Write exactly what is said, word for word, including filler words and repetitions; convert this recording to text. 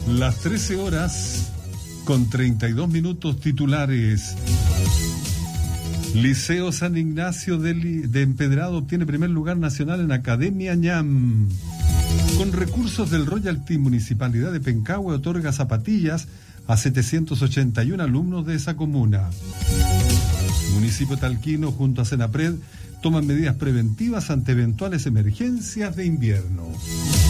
Las trece horas con treinta y dos minutos. Titulares. Liceo San Ignacio de, de Empedrado obtiene primer lugar nacional en Academia ñam. Con recursos del Royalty, Municipalidad de Pencahue otorga zapatillas a setecientos ochenta y uno alumnos de esa comuna. Municipio Talquino junto a Senapred toman medidas preventivas ante eventuales emergencias de invierno.